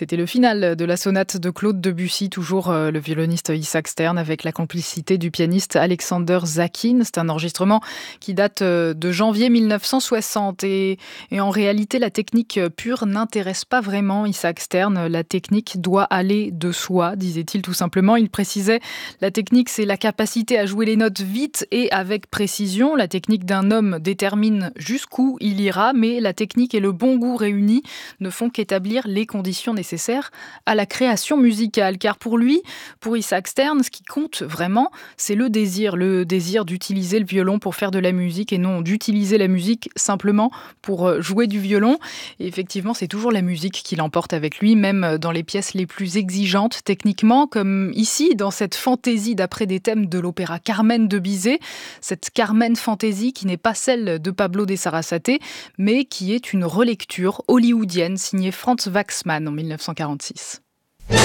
C'était le final de la sonate de Claude Debussy, toujours le violoniste Isaac Stern avec la complicité du pianiste Alexander Zakin. C'est un enregistrement qui date de janvier 1960 et en réalité la technique pure n'intéresse pas vraiment Isaac Stern. La technique doit aller de soi, disait-il tout simplement. Il précisait, la technique c'est la capacité à jouer les notes vite et avec précision. La technique d'un homme détermine jusqu'où il ira, mais la technique et le bon goût réunis ne font qu'établir les conditions nécessaires à la création musicale. Car pour lui, pour Isaac Stern, ce qui compte vraiment, c'est le désir d'utiliser le violon pour faire de la musique et non d'utiliser la musique simplement pour jouer du violon. Et effectivement, c'est toujours la musique qui l'emporte avec lui, même dans les pièces les plus exigeantes techniquement, comme ici, dans cette fantaisie d'après des thèmes de l'opéra Carmen de Bizet. Cette Carmen fantaisie qui n'est pas celle de Pablo de Sarasate, mais qui est une relecture hollywoodienne signée Franz Waxman en 1946.